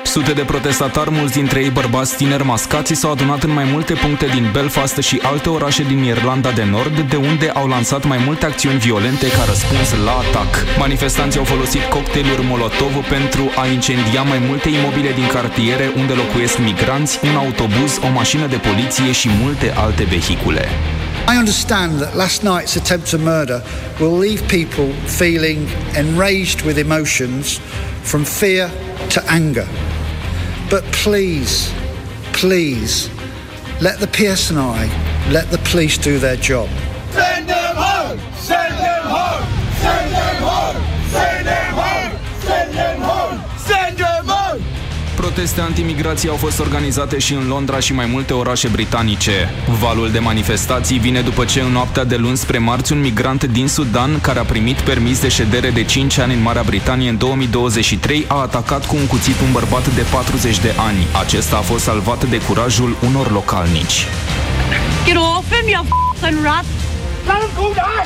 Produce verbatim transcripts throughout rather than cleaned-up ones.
Sute de protestatari, mulți dintre ei bărbați tineri mascați, s-au adunat în mai multe puncte din Belfast și alte orașe din Irlanda de Nord, de unde au lansat mai multe acțiuni violente ca răspuns la atac. Manifestanții au folosit cocktailuri Molotov pentru a incendia mai multe imobile din cartiere unde locuiesc migranți, un autobuz, o mașină de poliție și multe alte vehicule. I understand that last night's attempt at murder will leave people feeling enraged with emotions from fear to anger. But please, please, let the P S N I, let the police do their job. Send them home! Send them home! Send them home! Send them home! Send them home! Send them home! Proteste antimigrație au fost organizate și în Londra și mai multe orașe britanice. Valul de manifestații vine după ce în noaptea de luni spre marți un migrant din Sudan, care a primit permis de ședere de cinci ani în Marea Britanie în două mii douăzeci și trei, a atacat cu un cuțit un bărbat de patruzeci de ani. Acesta a fost salvat de curajul unor localnici. Get off him, you f***ing rat! Let him go down!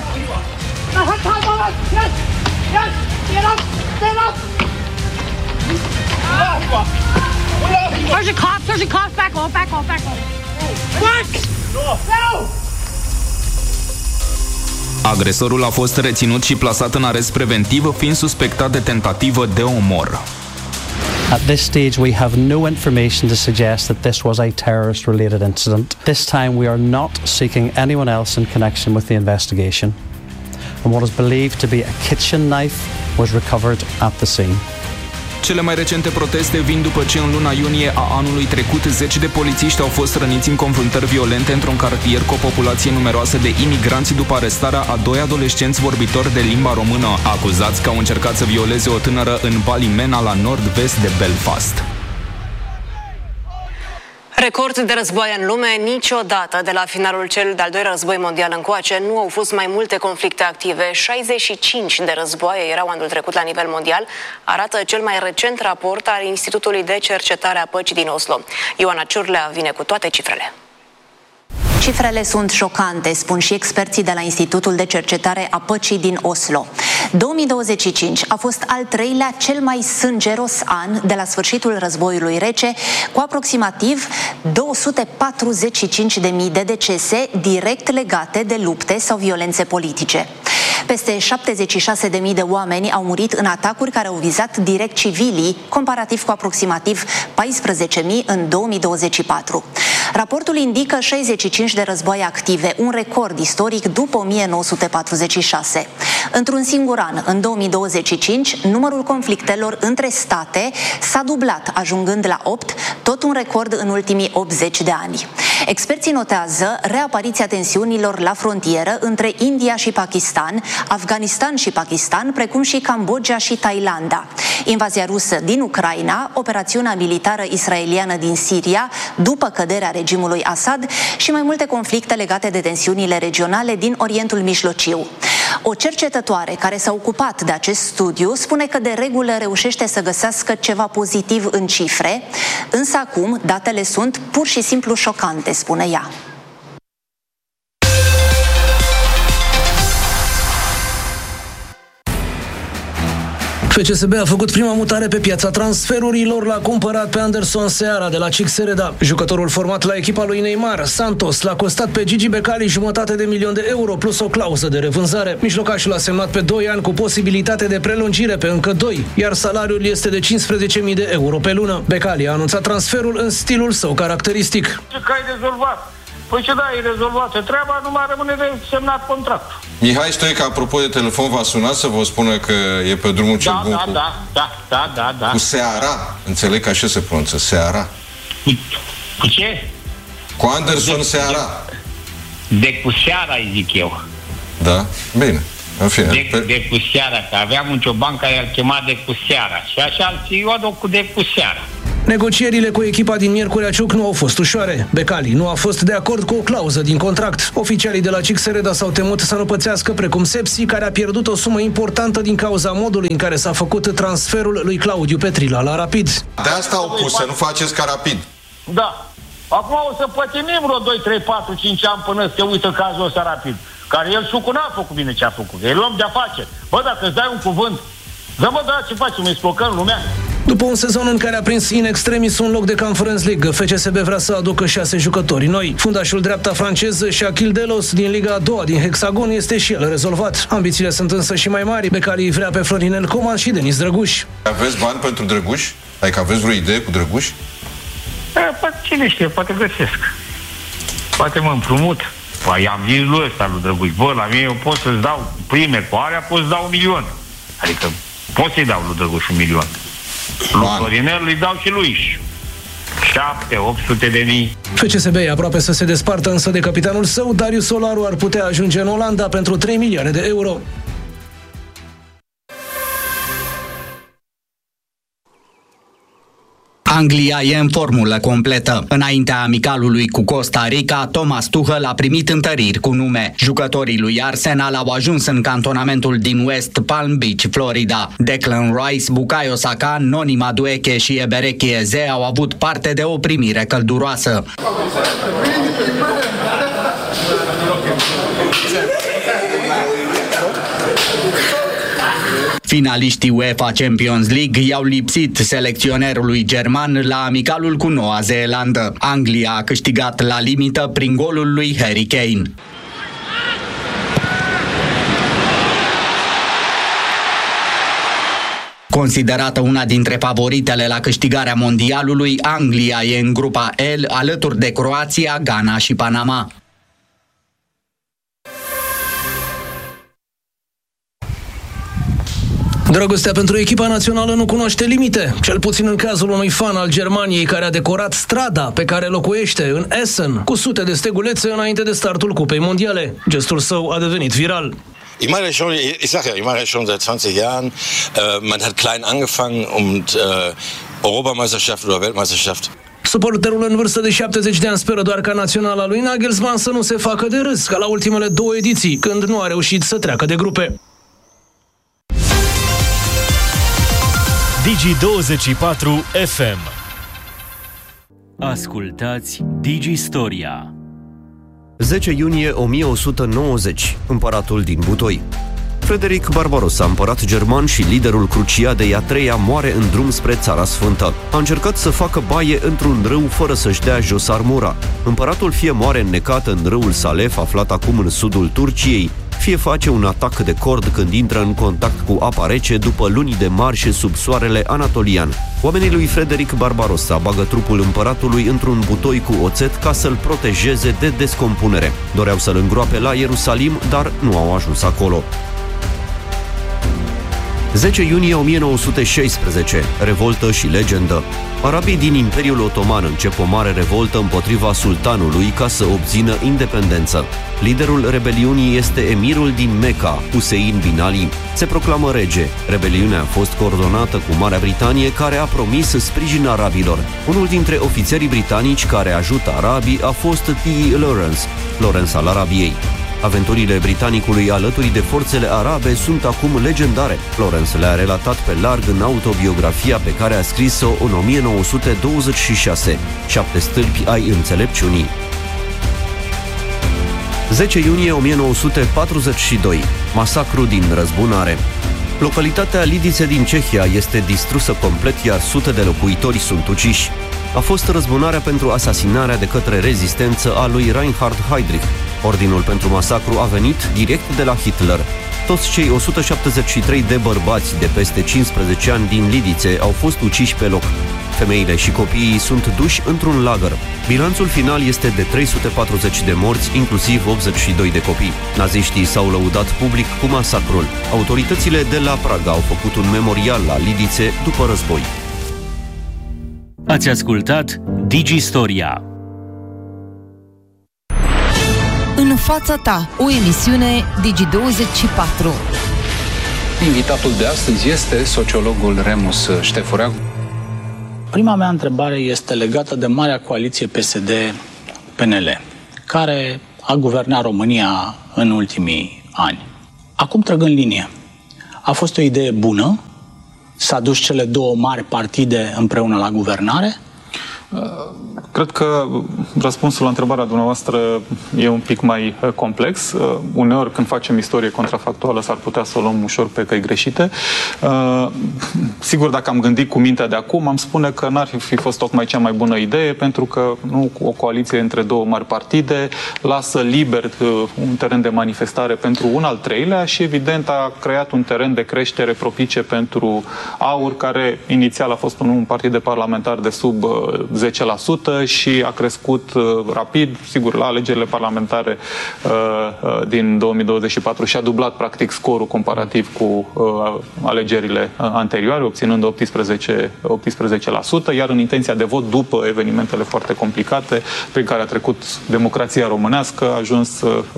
Yes! Yes! Get up! Get up! There's a cop, there's a cop, back off, back off, back off. What? No! Agresorul a fost reținut și plasat în arest preventiv, fiind suspectat de tentativă de omor. At this stage, we have no information to suggest that this was a terrorist-related incident. This time, we are not seeking anyone else in connection with the investigation. And what is believed to be a kitchen knife was recovered at the scene. Cele mai recente proteste vin după ce în luna iunie a anului trecut zeci de polițiști au fost răniți în confruntări violente într-un cartier cu o populație numeroasă de imigranți după arestarea a doi adolescenți vorbitori de limba română, acuzați că au încercat să violeze o tânără în Ballymena, la nord-vest de Belfast. Record de războaie în lume, niciodată de la finalul cel de-al doilea război mondial încoace nu au fost mai multe conflicte active. șaizeci și cinci de războaie erau anul trecut la nivel mondial, arată cel mai recent raport al Institutului de Cercetare a Păcii din Oslo. Ioana Ciurlea vine cu toate cifrele. Cifrele sunt șocante, spun și experții de la Institutul de Cercetare a Păcii din Oslo. două mii douăzeci și cinci a fost al treilea cel mai sângeros an de la sfârșitul războiului rece, cu aproximativ două sute patruzeci și cinci de mii de decese direct legate de lupte sau violențe politice. Peste șaptezeci și șase de mii de oameni au murit în atacuri care au vizat direct civilii, comparativ cu aproximativ paisprezece mii în două mii douăzeci și patru. Raportul indică șaizeci și cinci de războaie active, un record istoric după o mie nouă sute patruzeci și șase. Într-un singur an, în două mii douăzeci și cinci, numărul conflictelor între state s-a dublat, ajungând la opt, tot un record în ultimii optzeci de ani. Experții notează reapariția tensiunilor la frontieră între India și Pakistan, Afganistan și Pakistan, precum și Cambodgia și Thailanda. Invazia rusă din Ucraina, operațiunea militară israeliană din Siria, după căderea regimului Assad și mai multe conflicte legate de tensiunile regionale din Orientul Mijlociu. O cercetătoare care s-a ocupat de acest studiu spune că de regulă reușește să găsească ceva pozitiv în cifre, însă acum datele sunt pur și simplu șocante, spune ea. F C S B a făcut prima mutare pe piața transferurilor, l-a cumpărat pe Anderson Seara de la Cixereda. Jucătorul format la echipa lui Neymar, Santos, l-a costat pe Gigi Becali jumătate de milion de euro plus o clauză de revânzare. Mijlocașul a semnat pe doi ani cu posibilitate de prelungire pe încă doi, iar salariul este de cincisprezece mii de euro pe lună. Becali a anunțat transferul în stilul său caracteristic. Ce că ai rezolvat? Păi ce da, e rezolvată treaba, nu mai rămâne de semnat contractul. Mihai Stoica, apropo de telefon, v-a sunat să vă spună că e pe drumul cel da, bun da, cu... Da, da, da, da, da. Cu Seara. Înțeleg că așa se pronunță, Seara. Cu, cu ce? Cu Anderson de, Seara. De, de cu Seara, îi zic eu. Da? Bine. În fine. De, pe... de cu Seara, că aveam un cioban care îl chema de cu Seara. Și așa alții eu aduc cu de cu Seara. Negocierile cu echipa din Miercurea Ciuc nu au fost ușoare. Becali nu a fost de acord cu o clauză din contract. Oficialii de la Cixereda s-au temut să nu pățească, precum Sepsi, care a pierdut o sumă importantă din cauza modului în care s-a făcut transferul lui Claudiu Petrila la Rapid. De asta au pus, să nu faceți ca Rapid. Da. Acum o să pătimim vreo doi, trei, patru, cinci ani până se uită cazul ăsta Rapid. Care el sucu n-a făcut bine ce a făcut. El om de afaceri. Bă, dacă îți dai un cuvânt, dă mă, da, ce facem? Îi spocăm lumea? După un sezon în care a prins in extremis un loc de Conference League, F C S B vrea să aducă șase jucători noi. Fundașul dreapta francez Shaquille Delos din Liga a doua din Hexagon este și el rezolvat. Ambițiile sunt însă și mai mari. Becali vrea pe Florinel Coman și Denis Drăguș. Aveți bani pentru Drăguș? Adică aveți vreo idee cu Drăguș? Poate, cine știe, poate găsesc. Poate mă împrumut. Păi am zis lui ăsta lui Drăguș, bă, la mine eu pot să-ți dau prime cu alea, pot să dau un milion. Adică pot să-i dau lui Drăguș un milion. Lui Florinel îi dau și lui șapte opt sute de mii. F C S B e aproape să se despartă însă de capitanul său. Darius Solaru ar putea ajunge în Olanda pentru trei milioane de euro. Anglia e în formulă completă. Înaintea amicalului cu Costa Rica, Thomas Tuchel a primit întăriri cu nume. Jucătorii lui Arsenal au ajuns în cantonamentul din West Palm Beach, Florida. Declan Rice, Bukayo Saka, Noni Madueke și Ebereki Eze au avut parte de o primire călduroasă. Finaliștii UEFA Champions League i-au lipsit selecționerului german la amicalul cu Noua Zeelandă. Anglia a câștigat la limită prin golul lui Harry Kane. Considerată una dintre favoritele la câștigarea mondialului, Anglia e în grupa L alături de Croația, Ghana și Panama. Dragostea pentru echipa națională nu cunoaște limite, cel puțin în cazul unui fan al Germaniei care a decorat strada pe care locuiește în Essen cu sute de stegulețe înainte de startul Cupei Mondiale. Gestul său a devenit viral. Ich mache das schon, ich sage ja, ich mache das schon seit zwanzig Jahren. Uh, man hat klein angefangen und uh, Europameisterschaft oder Weltmeisterschaft. Suporterul în vârstă de șaptezeci de ani speră doar ca naționala lui Nagelsmann să nu se facă de râs ca la ultimele două ediții, când nu a reușit să treacă de grupe. Digi douăzeci și patru F M. Ascultați Digi Storia. zece iunie o mie o sută nouăzeci. Împăratul din Butoi. Frederic Barbarossa, împărat german și liderul Cruciadei a treia, moare în drum spre Țara Sfântă. A încercat să facă baie într-un râu fără să-și dea jos armura. Împăratul fie moare înnecat în râul Salef, aflat acum în sudul Turciei, fie face un atac de cord când intră în contact cu apa rece după luni de marșe sub soarele anatolian. Oamenii lui Frederic Barbarossa bagă trupul împăratului într-un butoi cu oțet ca să-l protejeze de descompunere. Doreau să-l îngroape la Ierusalim, dar nu au ajuns acolo. zece iunie o mie nouă sute șaisprezece. Revoltă și legendă. Arabii din Imperiul Otoman încep o mare revoltă împotriva sultanului ca să obțină independență. Liderul rebeliunii este emirul din Mecca, Hussein bin Ali. Se proclamă rege. Rebeliunea a fost coordonată cu Marea Britanie, care a promis sprijin arabilor. Unul dintre ofițerii britanici care ajută arabii a fost T. Lawrence, Lawrence al Arabiei. Aventurile britanicului alături de forțele arabe sunt acum legendare. Lawrence le-a relatat pe larg în autobiografia pe care a scris-o în o mie nouă sute douăzeci și șase, Șapte stâlpi ai înțelepciunii. zece iunie o mie nouă sute patruzeci și doi. Masacru din Răzbunare. Localitatea Lidice din Cehia este distrusă complet, iar sute de locuitori sunt uciși. A fost răzbunarea pentru asasinarea de către rezistență a lui Reinhard Heydrich. Ordinul pentru masacru a venit direct de la Hitler. Toți cei o sută șaptezeci și trei de bărbați de peste cincisprezece ani din Lidice au fost uciși pe loc. Femeile și copiii sunt duși într-un lagăr. Bilanțul final este de trei sute patruzeci de morți, inclusiv optzeci și doi de copii. Naziștii s-au lăudat public cu masacrul. Autoritățile de la Praga au făcut un memorial la Lidice după război. Ați ascultat Digi Storia. În fața ta, o emisiune Digi douăzeci și patru. Invitatul de astăzi este sociologul Remus Ștefureagu. Prima mea întrebare este legată de Marea Coaliție P S D P N L, care a guvernat România în ultimii ani. Acum, trăgând linie, a fost o idee bună să aduci cele două mari partide împreună la guvernare? Cred că răspunsul la întrebarea dumneavoastră e un pic mai complex. Uneori, când facem istorie contrafactuală, s-ar putea să o luăm ușor pe căi greșite. Sigur, dacă am gândit cu mintea de acum, am spune că n-ar fi fost tocmai cea mai bună idee, pentru că nu, o coaliție între două mari partide lasă liber un teren de manifestare pentru un al treilea și, evident, a creat un teren de creștere propice pentru AUR, care inițial a fost un partid de parlamentar de sub zece la sută și a crescut rapid, sigur, la alegerile parlamentare din două mii douăzeci și patru și a dublat practic scorul comparativ cu alegerile anterioare, obținând optsprezece la sută, iar în intenția de vot, după evenimentele foarte complicate prin care a trecut democrația românească, a ajuns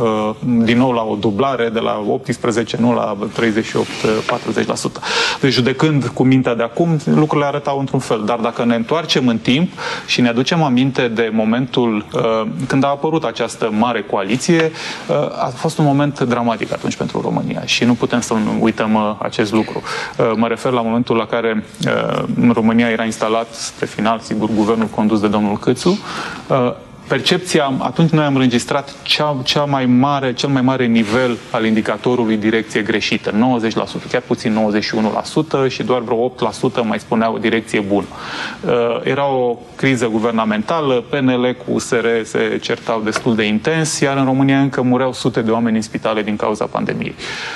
din nou la o dublare de la optsprezece, nu la treizeci și opt patruzeci la sută. Deci, judecând cu mintea de acum, lucrurile arătau într-un fel. Dar dacă ne întoarcem în timp și ne aducem aminte de momentul uh, când a apărut această mare coaliție, uh, a fost un moment dramatic atunci pentru România și nu putem să uităm uh, acest lucru. Uh, mă refer la momentul la care uh, în România era instalat spre final, sigur, guvernul condus de domnul Câțu. Uh, Percepția, atunci noi am înregistrat cea, cea mai mare, cel mai mare nivel al indicatorului direcție greșită, nouăzeci la sută, chiar puțin nouăzeci și unu la sută și doar vreo opt la sută mai spuneau o direcție bună. Era o criză guvernamentală, P N L cu U S R se certau destul de intens, iar în România încă mureau sute de oameni în spitale din cauza pandemiei.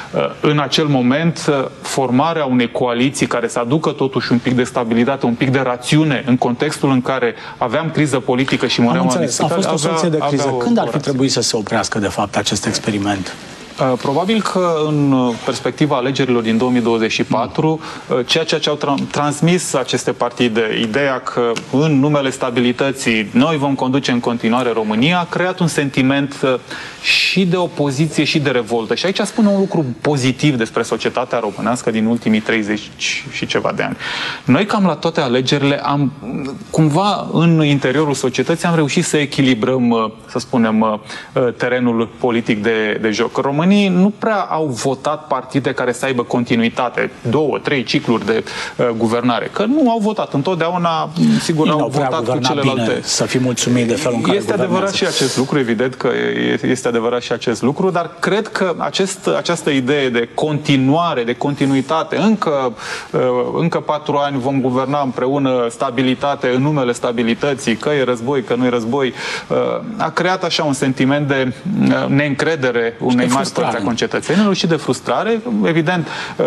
În acel moment, formarea unei coaliții care să aducă totuși un pic de stabilitate, un pic de rațiune în contextul în care aveam criză politică și mureau oameni. A fost o soluție de criză. Când ar fi trebuit să se oprească, de fapt, acest experiment? Probabil că în perspectiva alegerilor din două mii douăzeci și patru, ceea ce au tra- transmis aceste partide, ideea că în numele stabilității noi vom conduce în continuare România, a creat un sentiment și de opoziție și de revoltă. Și aici spune un lucru pozitiv despre societatea românească din ultimii treizeci și ceva de ani. Noi cam la toate alegerile am, cumva în interiorul societății am reușit să echilibrăm, să spunem, terenul politic de, de joc. România nu prea au votat partide care să aibă continuitate, două, trei cicluri de uh, guvernare, că nu au votat. Întotdeauna, sigur, Ei au votat cu celelalte. Bine, să fim mulțumiți de felul în care este adevărat și acest lucru, evident că este adevărat și acest lucru, dar cred că acest, această idee de continuare, de continuitate, încă, uh, încă patru ani vom guverna împreună, stabilitate în numele stabilității, că e război, că nu e război, uh, a creat așa un sentiment de uh, neîncredere unei mari părți a concetățenilor și de frustrare. Evident,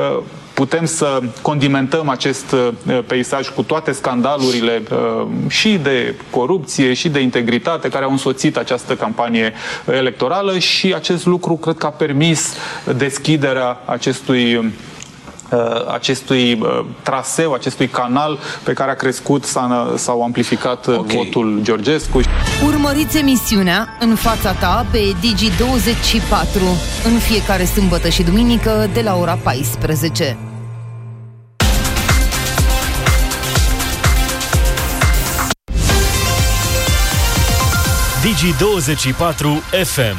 putem să condimentăm acest peisaj cu toate scandalurile și de corupție și de integritate care au însoțit această campanie electorală și acest lucru cred că a permis deschiderea acestui acestui traseu, acestui canal pe care a crescut sau amplificat okay. votul Georgescu. Urmăriți emisiunea În fața ta pe Digi douăzeci și patru în fiecare sâmbătă și duminică de la ora paisprezece. Digi douăzeci și patru F M.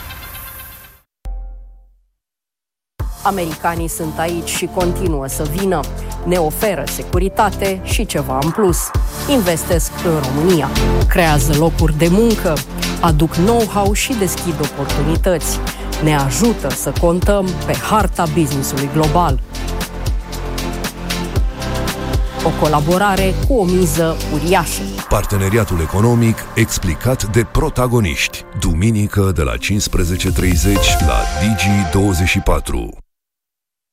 Americanii sunt aici și continuă să vină. Ne oferă securitate și ceva în plus. Investesc în România. Creează locuri de muncă. Aduc know-how și deschid oportunități. Ne ajută să contăm pe harta business-ului global. O colaborare cu o miză uriașă. Parteneriatul economic explicat de protagoniști. Duminică de la cincisprezece și treizeci la Digi douăzeci și patru.